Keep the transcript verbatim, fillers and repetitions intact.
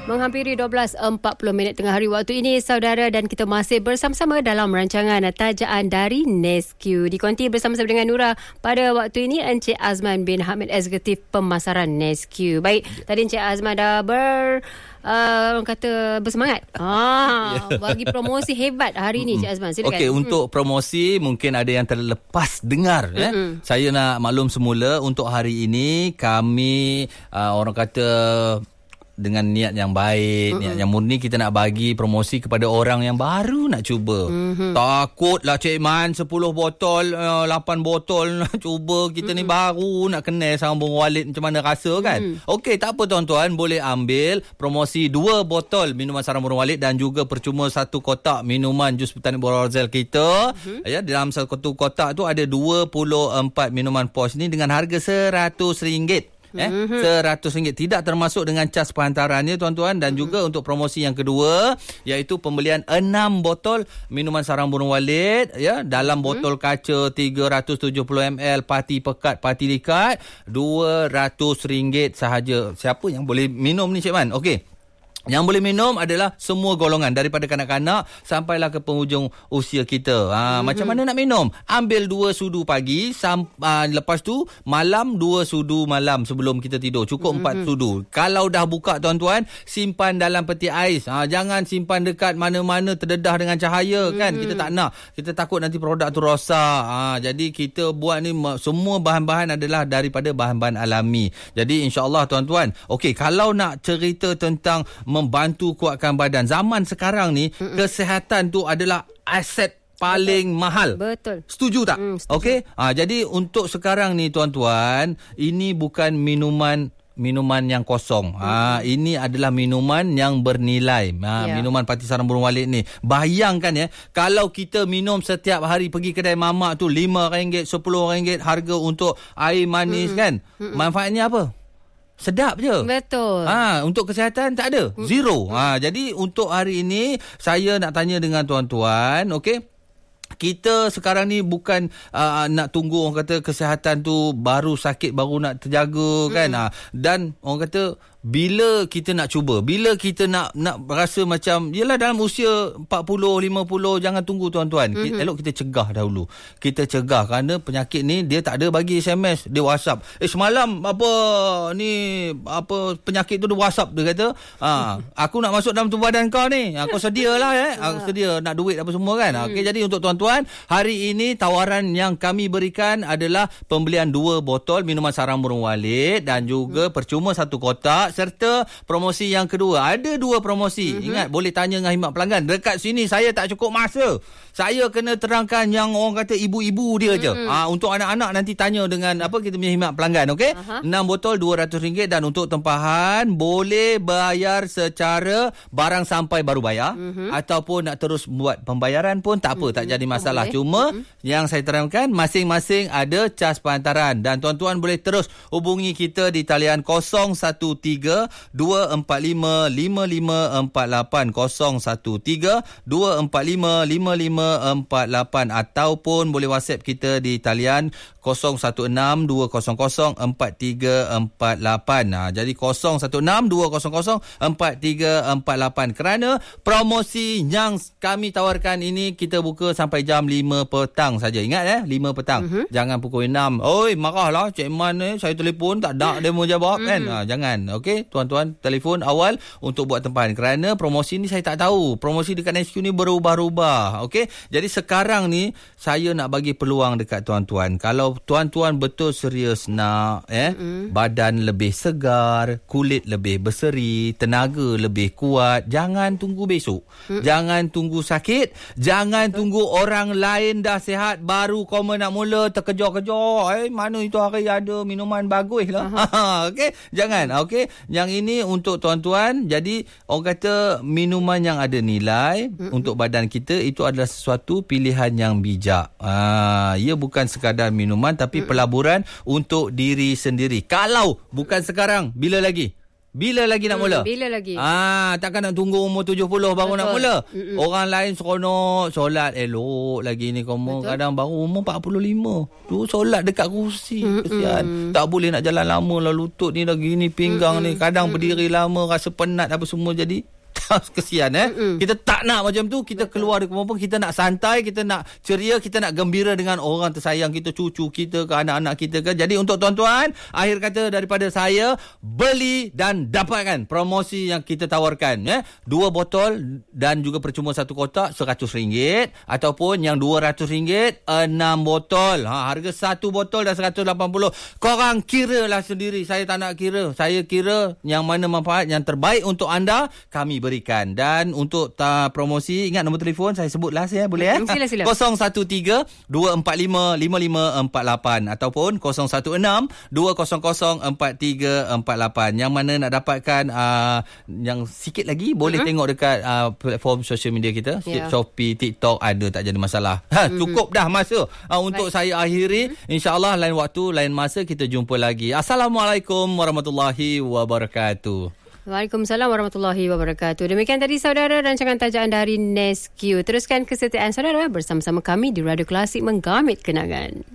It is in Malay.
Menghampiri dua belas empat puluh minit tengah hari waktu ini, saudara, dan kita masih bersama-sama dalam rancangan Tajaan dari Nescue. Dikonti bersama-sama dengan Nura pada waktu ini Encik Azman bin Hamid, Eksekutif Pemasaran Nescue. Baik, tadi Encik Azman dah ber... Uh, orang kata bersemangat ah, yeah. Bagi promosi hebat hari ini, Cik Azman. Silakan. Okey, untuk promosi mungkin ada yang terlepas dengar. Mm-hmm. eh. Saya nak maklum semula, untuk hari ini kami uh, orang kata dengan niat yang baik, mm-hmm. niat yang murni, kita nak bagi promosi kepada orang yang baru nak cuba. Mm-hmm. Takutlah Cik Man, sepuluh botol, uh, lapan botol nak cuba. Kita mm-hmm. ni baru nak kenal Sarang Walid, macam mana rasa kan? Mm-hmm. Okey, tak apa tuan-tuan, boleh ambil promosi dua botol minuman Sarang Walid dan juga percuma satu kotak minuman jus Botanic Borozel kita. Mm-hmm. Ya, dalam satu kotak tu ada dua puluh empat minuman pos ni dengan harga seratus ringgit. Eh, mm-hmm. seratus ringgit, tidak termasuk dengan cas penghantarannya tuan-tuan. Dan mm-hmm. juga untuk promosi yang kedua, iaitu pembelian enam botol minuman Sarang Burung Walid, ya, dalam mm-hmm. botol kaca tiga ratus tujuh puluh mililiter, parti pekat, parti likat, dua ratus ringgit sahaja. Siapa yang boleh minum ni, Cik Man? Okey. Yang boleh minum adalah semua golongan, daripada kanak-kanak sampailah ke penghujung usia kita. Ha, mm-hmm. Macam mana nak minum? Ambil dua sudu pagi, sam, uh, lepas tu malam dua sudu malam sebelum kita tidur. Cukup empat mm-hmm. sudu. Kalau dah buka tuan-tuan, simpan dalam peti ais. Ha, jangan simpan dekat mana-mana terdedah dengan cahaya, mm-hmm. kan? Kita tak nak. Kita takut nanti produk tu rosak. Ha, jadi kita buat ni, semua bahan-bahan adalah daripada bahan-bahan alami. Jadi insya-Allah tuan-tuan, okey, kalau nak cerita tentang membantu kuatkan badan, zaman sekarang ni, mm-mm. kesihatan tu adalah aset paling Betul. mahal. Betul. Setuju tak? Mm, setuju. Okey. Ha, jadi untuk sekarang ni tuan-tuan, ini bukan minuman minuman yang kosong. Ha, mm. ini adalah minuman yang bernilai. Ha, yeah. Minuman Parti Sarang Burung Walid ni. Bayangkan ya, kalau kita minum setiap hari, pergi kedai mamak tu lima ringgit, sepuluh ringgit harga untuk air manis, mm-mm. kan? Mm-mm. Manfaatnya apa? Sedap je. Betul. Ha, untuk kesihatan tak ada. Zero. Ha, jadi untuk hari ini saya nak tanya dengan tuan-tuan, okey? Kita sekarang ni bukan uh, nak tunggu orang kata kesihatan tu baru sakit baru nak terjaga, kan? Ha, dan orang kata bila kita nak cuba, bila kita nak nak rasa macam, yelah, dalam usia empat puluh, lima puluh, jangan tunggu tuan-tuan. Mm-hmm. Elok kita cegah dahulu. Kita cegah, kerana penyakit ni dia tak ada bagi S M S, dia WhatsApp. Eh, semalam apa ni, apa penyakit tu dia WhatsApp, dia kata, ha, aku nak masuk dalam tubuh badan kau ni. Kau sedialah, eh. Aku sedia nak duit apa semua, kan? Mm. Okey, jadi untuk tuan-tuan, hari ini tawaran yang kami berikan adalah pembelian dua botol minuman Sarang Burung Walid dan juga mm. percuma satu kotak, serta promosi yang kedua. Ada dua promosi. Mm-hmm. Ingat, boleh tanya dengan khidmat pelanggan. Dekat sini saya tak cukup masa. Saya kena terangkan yang orang kata ibu-ibu dia mm-hmm. je. Ha, untuk anak-anak nanti tanya dengan apa kita punya khidmat pelanggan, okey? Uh-huh. enam botol dua ratus ringgit, dan untuk tempahan boleh bayar secara barang sampai baru bayar, mm-hmm. ataupun nak terus buat pembayaran pun tak apa, mm-hmm. tak jadi masalah. Oh, cuma mm-hmm. yang saya terangkan, masing-masing ada cas penghantaran, dan tuan-tuan boleh terus hubungi kita di talian kosong satu tiga dua empat lima lima lima empat lapan, kosong satu tiga dua empat lima lima lima empat lapan, ataupun boleh WhatsApp kita di talian kosong satu enam dua kosong kosong empat tiga empat lapan. Nah, jadi kosong satu enam dua kosong kosong empat tiga empat lapan. Kerana promosi yang kami tawarkan ini kita buka sampai jam lima petang saja. Ingat eh, lima petang. Mm-hmm. Jangan pukul enam. Oi, marahlah Cik Man ni, saya telefon tak ada dia mau jawab, mm-hmm. kan? Ha, jangan. Okey, tuan-tuan, telefon awal untuk buat tempahan. Kerana promosi ni saya tak tahu. Promosi dekat Nescue ni berubah-ubah. Okey, jadi sekarang ni saya nak bagi peluang dekat tuan-tuan. Kalau tuan-tuan betul serius nak eh mm-hmm. badan lebih segar, kulit lebih berseri, tenaga lebih kuat, jangan tunggu besok. Mm-hmm. Jangan tunggu sakit, jangan mm-hmm. tunggu orang lain dah sihat baru kau nak mula terkejar-kejar. Eh, mana itu hari ada minuman bagus lah. Uh-huh. Okey, jangan. Okey, yang ini untuk tuan-tuan. Jadi orang kata minuman yang ada nilai mm-hmm. untuk badan kita itu adalah sesuatu pilihan yang bijak. Ah, ia bukan sekadar minuman tapi mm-hmm. pelaburan untuk diri sendiri. Kalau bukan sekarang, bila lagi? Bila lagi nak Hmm, mula? bila lagi? Ah, takkan nak tunggu umur tujuh puluh baru Betul. nak mula. Mm-mm. Orang lain seronok solat elok lagi ni kamu. Betul. Kadang baru umur empat puluh lima. Tu solat dekat kursi. Mm-mm. Kesian. Tak boleh nak jalan lama lah, lutut ni dah gini, pinggang Mm-mm. ni. Kadang Mm-mm. berdiri lama, rasa penat apa semua jadi. Kesian eh. Mm-mm. Kita tak nak macam tu. Kita Betul. keluar dari kemampuan. Kita nak santai, kita nak ceria, kita nak gembira dengan orang tersayang kita, cucu kita ke, anak-anak kita ke. Jadi untuk tuan-tuan, akhir kata daripada saya, beli dan dapatkan promosi yang kita tawarkan eh. Dua botol dan juga percuma satu kotak seratus ringgit, ataupun yang dua ratus ringgit enam botol. Ha, harga satu botol dah seratus lapan puluh. Korang kira lah sendiri. Saya tak nak kira. Saya kira yang mana manfaat yang terbaik untuk anda, kami berikan. Dan untuk uh, promosi, ingat nombor telefon saya sebut last ya, boleh eh? Sila, sila. kosong satu tiga dua empat lima lima lima empat lapan ataupun kosong satu enam dua kosong kosong empat tiga empat lapan. Yang mana nak dapatkan uh, yang sikit lagi boleh uh-huh. tengok dekat uh, platform social media kita, yeah. Shopee, TikTok, ada, tak jadi masalah. Ha, uh-huh. Cukup dah masa uh, untuk Baik. saya akhiri. Uh-huh. InsyaAllah lain waktu, lain masa kita jumpa lagi. Assalamualaikum warahmatullahi wabarakatuh. Waalaikumsalam warahmatullahi wabarakatuh. Demikian tadi saudara rancangan tajaan dari Nesque. Teruskan kesetiaan saudara bersama-sama kami di Radio Klasik Menggamit Kenangan.